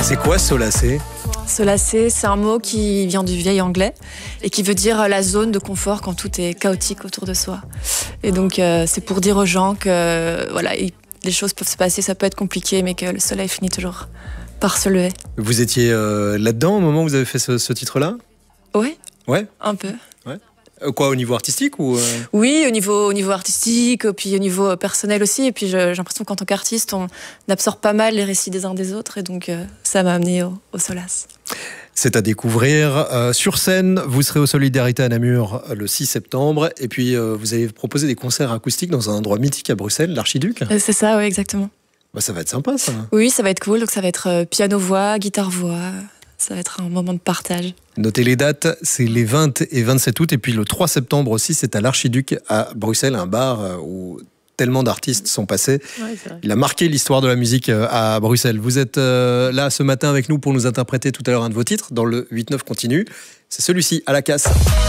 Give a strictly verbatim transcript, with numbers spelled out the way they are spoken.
C'est quoi solacé? Solacé, c'est un mot qui vient du vieil anglais et qui veut dire la zone de confort quand tout est chaotique autour de soi. Et donc euh, c'est pour dire aux gens que euh, voilà, les choses peuvent se passer, ça peut être compliqué, mais que le soleil finit toujours par se lever. Vous étiez euh, là-dedans au moment où vous avez fait ce, ce titre-là? Oui. Ouais. Un peu. Ouais. Euh, quoi, au niveau artistique ou euh... Oui, au niveau, au niveau artistique, puis au niveau personnel aussi. Et puis je, j'ai l'impression qu'en tant qu'artiste, on absorbe pas mal les récits des uns des autres. Et donc euh, ça m'a amené au, au Solace. C'est à découvrir. Euh, sur scène, vous serez au Solidarité à Namur le six septembre. Et puis, euh, vous avez proposé des concerts acoustiques dans un endroit mythique à Bruxelles, l'Archiduc. Euh, c'est ça, oui, exactement. Bah, ça va être sympa, ça. Oui, ça va être cool. Donc ça va être euh, piano-voix, guitare-voix. Ça va être un moment de partage. Notez les dates, c'est les vingt et vingt-sept août. Et puis le trois septembre aussi, c'est à l'Archiduc à Bruxelles, un bar où tellement d'artistes sont passés. Ouais, c'est vrai. Il a marqué l'histoire de la musique à Bruxelles. Vous êtes euh, là ce matin avec nous pour nous interpréter tout à l'heure un de vos titres dans le huit neuf continu. C'est celui-ci, à la casse.